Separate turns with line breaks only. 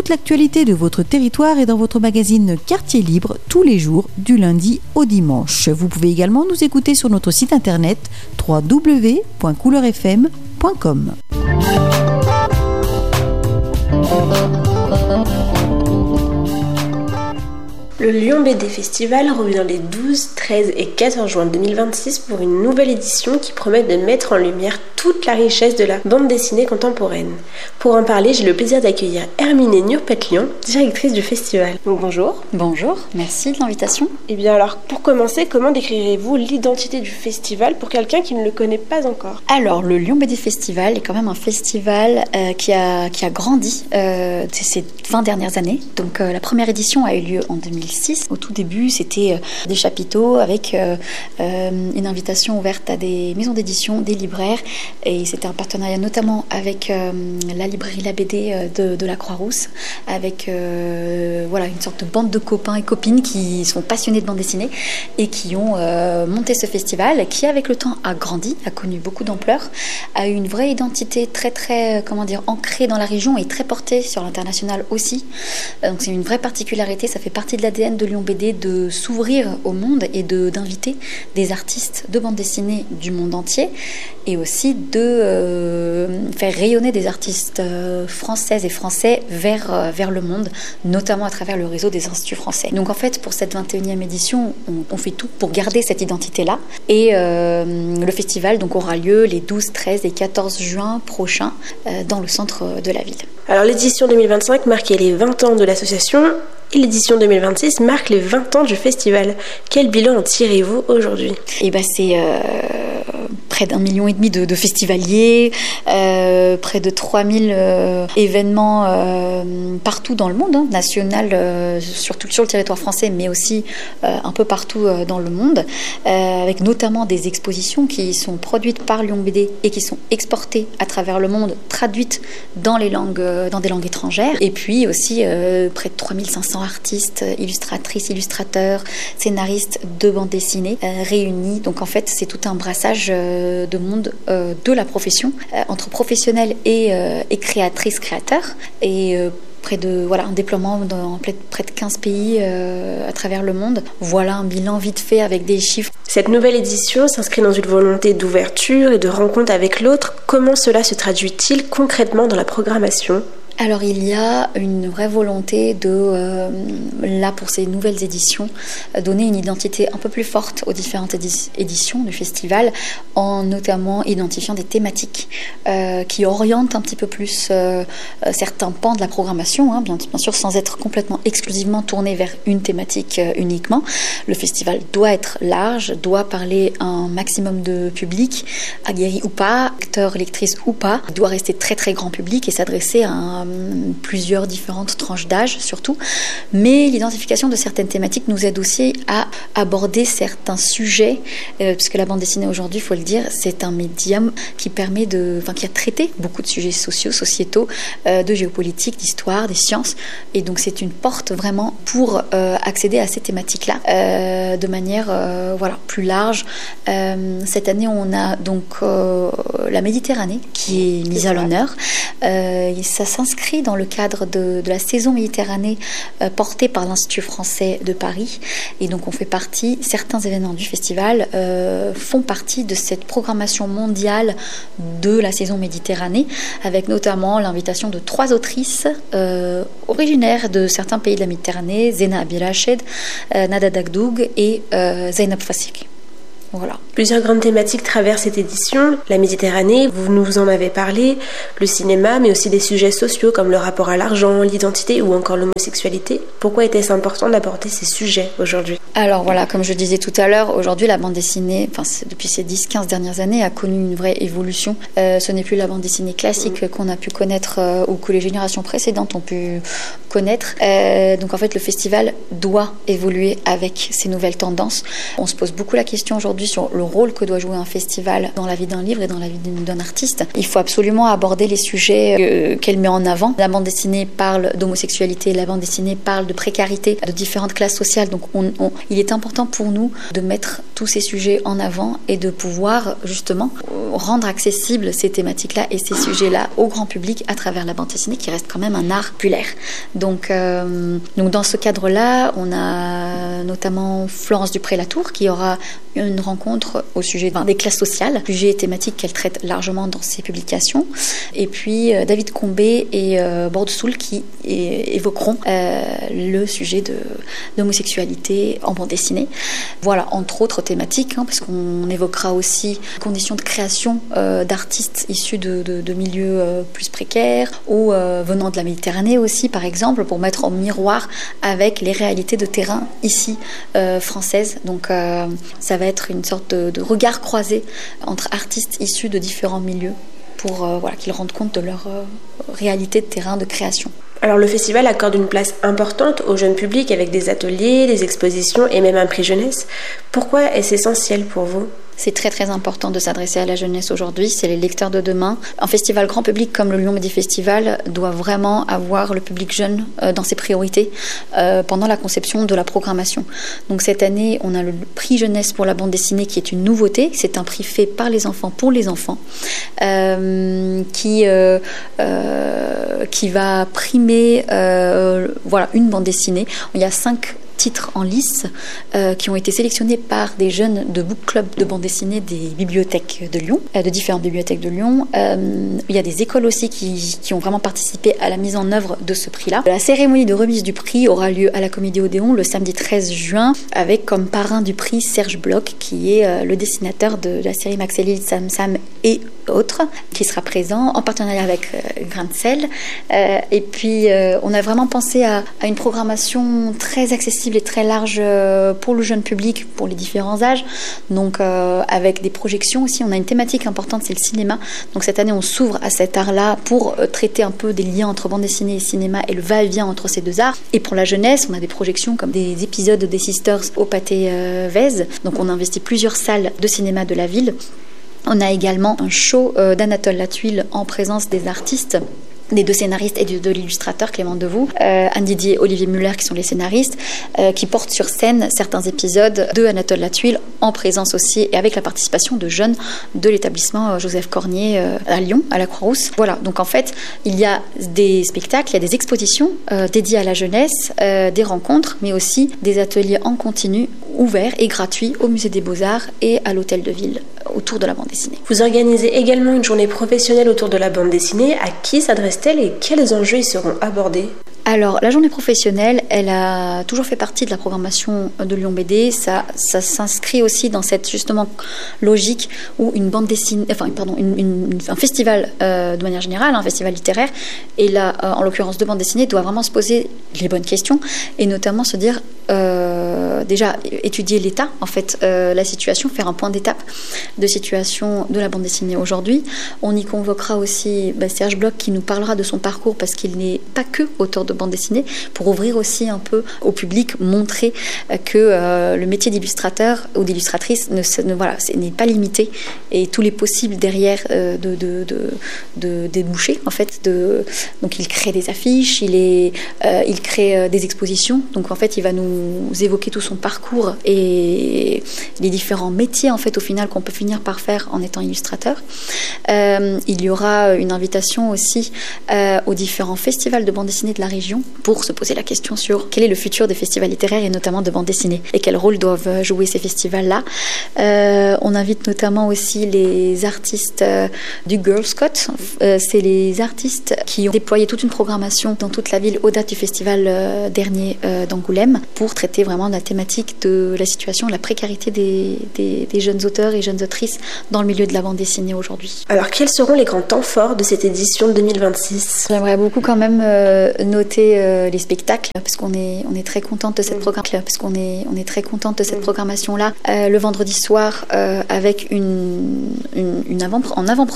toute l'actualité de votre territoire est dans votre magazine Quartier Libre tous les jours du lundi au dimanche. Vous pouvez également nous écouter sur notre site internet www.couleurfm.com.
Le Lyon BD Festival revient les 12, 13 et 14 juin 2026 pour une nouvelle édition qui promet de mettre en lumière toute la richesse de la bande dessinée contemporaine. Pour en parler, j'ai le plaisir d'accueillir Herminé Nurpet-Lyon, directrice du festival. Donc bonjour.
Bonjour, merci de l'invitation.
Et bien alors, pour commencer, comment décrirez-vous l'identité du festival pour quelqu'un qui ne le connaît pas encore ?
Alors, le Lyon BD Festival est quand même un festival qui a grandi ces 20 dernières années. Donc la première édition a eu lieu en 2006. Au tout début, c'était des chapiteaux avec une invitation ouverte à des maisons d'édition, des libraires. Et c'était un partenariat notamment avec la librairie La BD de la Croix-Rousse, avec une sorte de bande de copains et copines qui sont passionnés de bande dessinée et qui ont monté ce festival qui, avec le temps, a grandi, a connu beaucoup d'ampleur, a eu une vraie identité très ancrée dans la région et très portée sur l'international aussi. Donc c'est une vraie particularité, ça fait partie de l'ADN de Lyon BD de s'ouvrir au monde et d'inviter des artistes de bande dessinée du monde entier et aussi de faire rayonner des artistes françaises et français vers le monde, notamment à travers le réseau des instituts français. Donc en fait, pour cette 21e édition, on fait tout pour garder cette identité-là. Et le festival donc, aura lieu les 12, 13 et 14 juin prochains dans le centre de la ville.
Alors l'édition 2025 marquait les 20 ans de l'association et l'édition 2026 marque les 20 ans du festival. Quel bilan en tirez-vous aujourd'hui ?
C'est près d'1,5 million de festivaliers, près de 3000 événements partout dans le monde, national, surtout sur le territoire français, mais aussi un peu partout dans le monde, avec notamment des expositions qui sont produites par Lyon BD et qui sont exportées à travers le monde, traduites dans des langues étrangères, et puis aussi près de 3500 artistes, illustratrices, illustrateurs, scénaristes de bande dessinée réunis. Donc en fait, c'est tout un brassage de monde de la profession, entre professionnels et créatrices, créateurs, et un déploiement dans près de 15 pays à travers le monde. Voilà un bilan vite fait avec des chiffres.
Cette nouvelle édition s'inscrit dans une volonté d'ouverture et de rencontre avec l'autre. Comment cela se traduit-il concrètement dans la programmation ?
Alors il y a une vraie volonté pour ces nouvelles éditions, donner une identité un peu plus forte aux différentes éditions du festival, en notamment identifiant des thématiques qui orientent un petit peu plus certains pans de la programmation, bien sûr sans être complètement exclusivement tourné vers une thématique uniquement. Le festival doit être large, doit parler à un maximum de public, aguerri ou pas, lecteurs, lectrices ou pas. Il doit rester très très grand public et s'adresser à plusieurs différentes tranches d'âge surtout, mais l'identification de certaines thématiques nous aide aussi à aborder certains sujets, puisque la bande dessinée aujourd'hui, il faut le dire, c'est un médium qui a traité beaucoup de sujets sociaux, sociétaux, de géopolitique, d'histoire, des sciences, et donc c'est une porte vraiment pour accéder à ces thématiques-là de manière plus large. Cette année, on a donc la Méditerranée qui est mise à l'honneur. Ça s'inscrit dans le cadre de la saison Méditerranée portée par l'Institut français de Paris, et donc certains événements du festival font partie de cette programmation mondiale de la saison Méditerranée, avec notamment l'invitation de 3 autrices originaires de certains pays de la Méditerranée, Zena Abirached, Nada Dagdoug et Zainab Fassik. Voilà.
Plusieurs grandes thématiques traversent cette édition. La Méditerranée, vous nous en avez parlé, le cinéma, mais aussi des sujets sociaux comme le rapport à l'argent, l'identité ou encore l'homosexualité. Pourquoi était-ce important d'aborder ces sujets aujourd'hui ?
Alors voilà, comme je disais tout à l'heure, aujourd'hui la bande dessinée, depuis ces 10-15 dernières années, a connu une vraie évolution. Ce n'est plus la bande dessinée classique qu'on a pu connaître ou que les générations précédentes ont pu connaître. Donc en fait, le festival doit évoluer avec ces nouvelles tendances. On se pose beaucoup la question aujourd'hui sur le rôle que doit jouer un festival dans la vie d'un livre et dans la vie d'un artiste. Il faut absolument aborder les sujets qu'elle met en avant. La bande dessinée parle d'homosexualité, la bande dessinée parle de précarité, de différentes classes sociales. Donc il est important pour nous de mettre tous ces sujets en avant et de pouvoir justement rendre accessibles ces thématiques-là et ces sujets-là au grand public à travers la bande dessinée qui reste quand même un art populaire. Donc dans ce cadre-là, on a notamment Florence Dupré-Latour qui aura une rencontre au sujet des classes sociales, sujet thématique qu'elle traite largement dans ses publications. Et puis David Combé et Bordesoul qui évoqueront le sujet d'homosexualité en bande dessinée. Voilà, entre autres thématiques, parce qu'on évoquera aussi les conditions de création d'artistes issus de milieux plus précaires ou venant de la Méditerranée aussi, par exemple, pour mettre en miroir avec les réalités de terrain ici françaises. Donc ça va être une sorte de regard croisé entre artistes issus de différents milieux pour qu'ils rendent compte de leur réalité de terrain de création.
Alors le festival accorde une place importante au jeune public avec des ateliers, des expositions et même un prix jeunesse. Pourquoi est-ce essentiel pour vous ?
C'est très très important de s'adresser à la jeunesse aujourd'hui, c'est les lecteurs de demain. Un festival grand public comme le Lyon BD Festival doit vraiment avoir le public jeune dans ses priorités pendant la conception de la programmation. Donc cette année, on a le prix jeunesse pour la bande dessinée qui est une nouveauté. C'est un prix fait par les enfants pour les enfants qui va primer une bande dessinée. Il y a 5 titres en lice qui ont été sélectionnés par des jeunes de book club de bande dessinée des bibliothèques de Lyon, de différentes bibliothèques de Lyon. Il y a des écoles aussi qui ont vraiment participé à la mise en œuvre de ce prix-là. La cérémonie de remise du prix aura lieu à la Comédie Odéon le samedi 13 juin avec comme parrain du prix Serge Bloch qui est le dessinateur de la série Max et Lily, Sam Sam et autres, qui sera présent en partenariat avec Grain de Sel. Et puis on a vraiment pensé à une programmation très accessible et très large pour le jeune public, pour les différents âges. Donc avec des projections aussi, on a une thématique importante, c'est le cinéma. Donc cette année, on s'ouvre à cet art-là pour traiter un peu des liens entre bande dessinée et cinéma et le va-et-vient entre ces deux arts. Et pour la jeunesse, on a des projections comme des épisodes des Sisters au Pâté Vèze. Donc on a investi plusieurs salles de cinéma de la ville. On a également un show d'Anatole Latuile en présence des artistes, des 2 scénaristes et de l'illustrateur Clément Devoux, Anne Didier et Olivier Muller qui sont les scénaristes, qui portent sur scène certains épisodes de Anatole Latuile en présence aussi et avec la participation de jeunes de l'établissement Joseph Cornier à Lyon, à la Croix-Rousse. Voilà, donc en fait, il y a des spectacles, il y a des expositions dédiées à la jeunesse, des rencontres, mais aussi des ateliers en continu ouverts et gratuits au Musée des Beaux-Arts et à l'Hôtel de Ville autour de la bande dessinée.
Vous organisez également une journée professionnelle autour de la bande dessinée. À qui s'adresse-t-elle et quels enjeux y seront abordés ?
Alors, la journée professionnelle, elle a toujours fait partie de la programmation de Lyon BD. Ça s'inscrit aussi dans cette, justement, logique où une bande dessinée, un festival de manière générale, un festival littéraire, et là, en l'occurrence de bande dessinée, doit vraiment se poser les bonnes questions et notamment se dire, déjà, étudier l'état, en fait, la situation, faire un point d'étape de situation de la bande dessinée aujourd'hui. On y convoquera aussi Serge Bloch qui nous parlera de son parcours parce qu'il n'est pas que auteur de bande dessinée, pour ouvrir aussi un peu au public, montrer que le métier d'illustrateur ou d'illustratrice n'est pas limité et tous les possibles derrière de déboucher en fait. Donc il crée des affiches, il crée des expositions. Donc en fait il va nous évoquer tout son parcours et les différents métiers en fait au final qu'on peut finir par faire en étant illustrateur. Il y aura une invitation aussi aux différents festivals de bande dessinée de la région pour se poser la question sur quel est le futur des festivals littéraires et notamment de bande dessinée et quel rôle doivent jouer ces festivals-là. On invite notamment aussi les artistes du Girl Scout. C'est les artistes qui ont déployé toute une programmation dans toute la ville aux dates du festival dernier d'Angoulême pour traiter vraiment de la thématique de la situation, de la précarité des jeunes auteurs et jeunes autrices dans le milieu de la bande dessinée aujourd'hui.
Alors quels seront les grands temps forts de cette édition 2026 ?
J'aimerais beaucoup quand même noter les spectacles parce qu'on est très contente de cette programmation là le vendredi soir avec en avant-première